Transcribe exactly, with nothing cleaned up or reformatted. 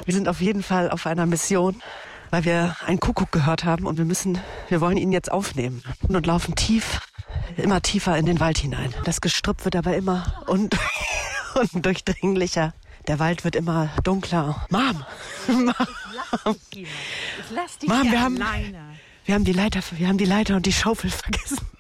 Wir sind auf jeden Fall auf einer Mission, weil wir einen Kuckuck gehört haben und wir müssen, wir wollen ihn jetzt aufnehmen und laufen tief, immer tiefer in den Wald hinein. Das Gestrüpp wird aber immer und, und durchdringlicher. Der Wald wird immer dunkler. Mom! Mom, Ich lass dich Mom, hier wir haben, alleine. wir haben die Leiter, wir haben die Leiter und die Schaufel vergessen.